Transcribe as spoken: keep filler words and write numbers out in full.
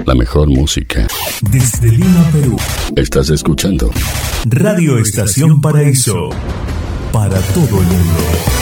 La mejor música. Desde Lima, Perú. Estás escuchando Radio Estación Paraíso. Para todo el mundo.